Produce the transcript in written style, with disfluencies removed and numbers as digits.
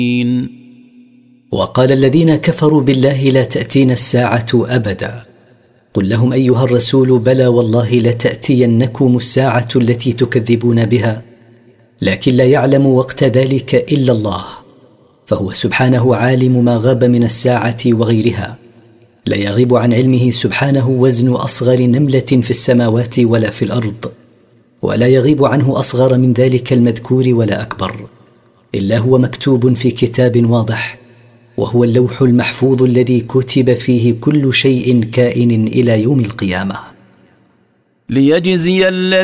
وقال الذين كفروا بالله لا تأتينا الساعة أبدا. قل لهم أيها الرسول بلى والله لتأتينكم الساعة التي تكذبون بها، لكن لا يعلم وقت ذلك إلا الله، فهو سبحانه عالم ما غاب من الساعة وغيرها. لا يغيب عن علمه سبحانه وزن أصغر نملة في السماوات ولا في الأرض، ولا يغيب عنه أصغر من ذلك المذكور ولا أكبر، إلا هو مكتوب في كتاب واضح، وهو اللوح المحفوظ الذي كتب فيه كل شيء كائن إلى يوم القيامة. ليجزي